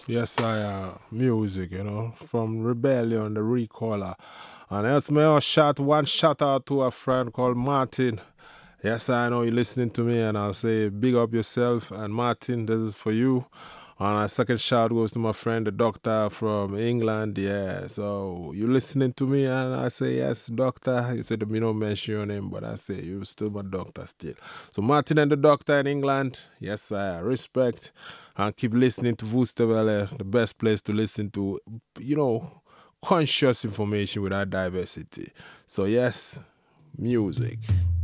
Yes, music, from Rebellion, the Recaller. And that's me one shout out to a friend called Martin. Yes, I know you're listening to me, and I'll say big up yourself. And Martin, this is for you. And a second shout goes to my friend, the doctor from England. Yeah, so you listening to me, and I say, yes, doctor. You said, me don't mention your name, but I say, you're still my doctor still. So, Martin and the doctor in England, yes, I respect. And keep listening to Voosterwelle, the best place to listen to, conscious information without diversity. So, yes, music.